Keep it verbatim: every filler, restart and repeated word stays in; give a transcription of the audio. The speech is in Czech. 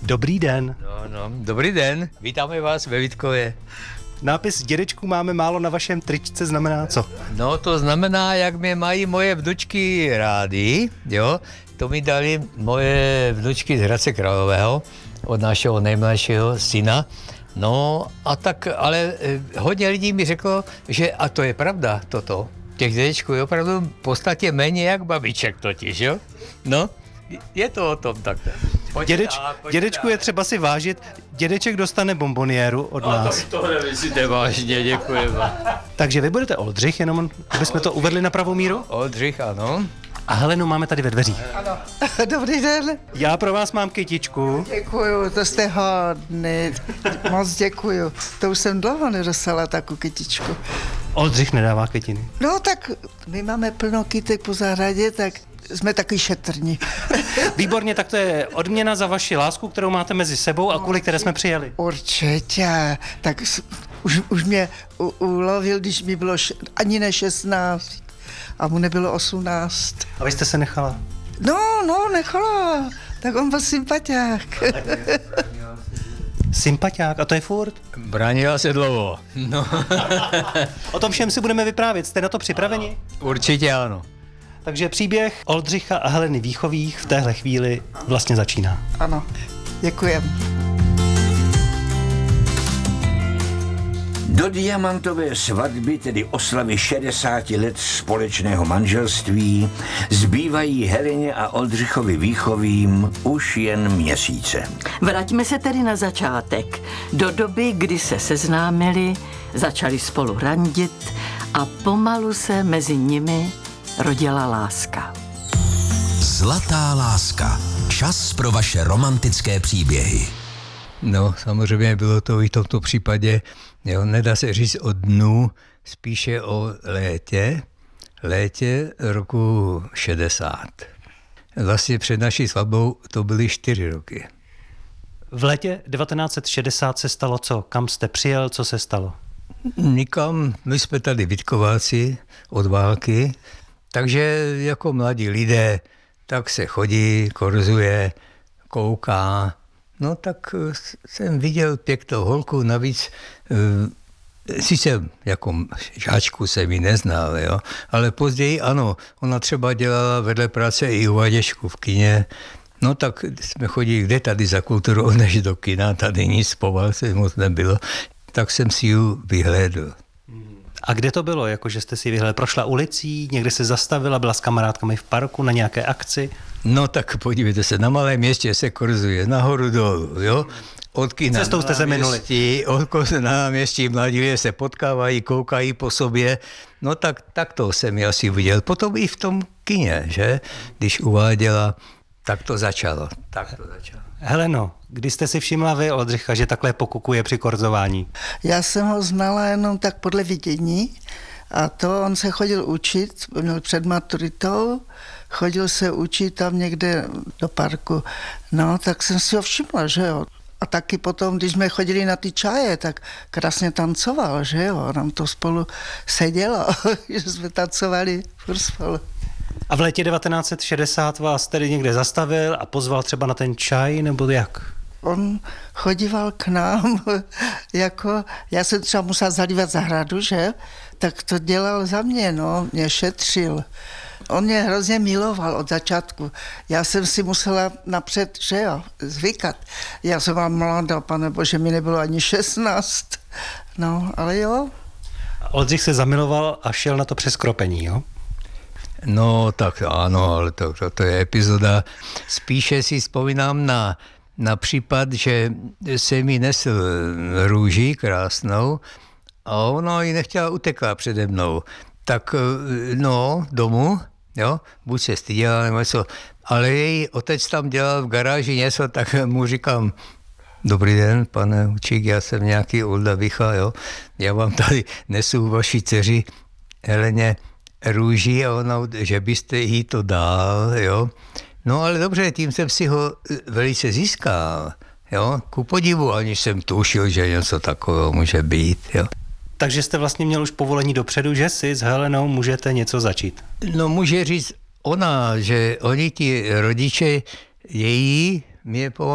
Dobrý den. No, no, dobrý den, vítáme vás ve Vítkově. Nápis dědečku máme málo na vašem tričce znamená co? No to znamená, jak mě mají moje vnučky rádi, jo. To mi dali moje vnučky z Hradce Králové od našeho nejmladšího syna. No a tak, ale eh, hodně lidí mi řeklo, že a to je pravda toto. Těch dědečků je opravdu v podstatě méně jak babiček totiž, jo. No, je to o tom takto. Dědeč, dědečku je třeba si vážit, dědeček dostane bomboniéru od nás. To, to nemyslíte vážně, děkuji vám. Takže vy budete Oldřich, jenom aby jsme to uvedli na pravou míru? Oldřich, ano. A Helenu máme tady ve dveřích. Ano. Dobrý den. Já pro vás mám kytičku. Děkuju, to jste hodný. Moc děkuju. To už jsem dlouho nedostala takovou kytičku. Oldřich nedává kytiny. No tak my máme plno kytek po zahradě, tak jsme taky šetrní. Výborně, tak to je odměna za vaši lásku, kterou máte mezi sebou a kvůli které jsme přijeli. Určitě. Tak už, už mě u, ulovil, když mi bylo š, ani ne šestnáct a mu nebylo osmnáct. A vy jste se nechala? No, no, nechala. Tak on byl sympatiák. Sympatiák, a to je furt? Bránila se dlouho. No. O tom všem si budeme vyprávět, jste na to připraveni? Určitě ano. Takže příběh Oldřicha a Heleny Víchových v téhle chvíli vlastně začíná. Ano, děkujem. Do diamantové svatby, tedy oslavy šedesáti let společného manželství, zbývají Heleně a Oldřichovi Víchovým už jen měsíce. Vraťme se tedy na začátek. Do doby, kdy se seznámili, začali spolu randit a pomalu se mezi nimi rodila láska. Zlatá láska. Čas pro vaše romantické příběhy. No, samozřejmě bylo to i v tomto případě, jo, nedá se říct o dnu, spíše o létě, létě roku šedesát. Vlastně před naší svatbou to byly čtyři roky. V létě devatenáct set šedesát se stalo co? Kam jste přijel, co se stalo? Nikam, my jsme tady Vítkováci od války, takže jako mladí lidé, tak se chodí, korzuje, kouká. No tak jsem viděl pěknou holku, navíc e, sice jako žáčku jsem ji neznal, jo, ale později ano, ona třeba dělala vedle práce i uvaděčku v kině. No tak jsme chodili kde tady za kulturu, než do kina, tady nic po válce moc nebylo, tak jsem si ji vyhlédl. A kde to bylo, jako že jste si vyhledali? Prošla ulicí, někde se zastavila, byla s kamarádkami v parku na nějaké akci? No tak podívejte se, na malém městě se korzuje nahoru dolů, jo? Od kina Cestou jste se minuli. Od na náměstí mladí lidé se potkávají, koukají po sobě. No tak, tak to jsem ji asi viděl. Potom i v tom kině, že? Když uváděla, tak to začalo. Tak to začalo. Heleno, kdy jste si všimla vy, Oldřicha, že takhle pokukuje při korzování? Já jsem ho znala jenom tak podle vidění a to on se chodil učit, měl před maturitou, chodil se učit tam někde do parku. No, tak jsem si ho všimla, že jo. A taky potom, když jsme chodili na ty čaje, tak krásně tancoval, že jo. Nám to spolu sedělo, že jsme tancovali furt spolu. A v létě devatenáct set šedesát vás tedy někde zastavil a pozval třeba na ten čaj, nebo jak? On chodíval k nám, jako, já jsem třeba musela zalívat zahradu, že? Tak to dělal za mě, no, mě šetřil. On mě hrozně miloval od začátku. Já jsem si musela napřed, že jo, zvykat. Já jsem byla mladá, pane bože, mi nebylo ani šestnáct. No, ale jo. A Oldřich se zamiloval a šel na to přes kropení, jo? No tak ano, ale to, to, to je epizoda. Spíše si vzpomínám na, na případ, že se mi nesl růži krásnou a ona ji nechtěla, utekla přede mnou. Tak no, domů, jo, buď se styděla nebo něco, ale její otec tam dělal v garáži něco, tak mu říkám, dobrý den, pane Učík, já jsem nějaký Olda Vicha, jo, já vám tady nesu vaši dceři Heleně růži a ona, že byste jí to dal, jo. No ale dobře, tím jsem si ho velice získal, jo. Ku podivu, ani jsem tušil, že něco takového může být, jo. Takže jste vlastně měl už povolení dopředu, že si s Helenou můžete něco začít? No může říct ona, že oni ti rodiče její mě